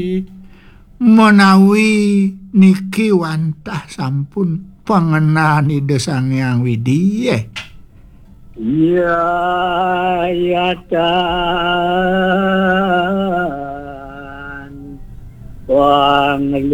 Menawi niki wantah sampun pangenahan Ida Sang Hyang Widya. Ya, ya dan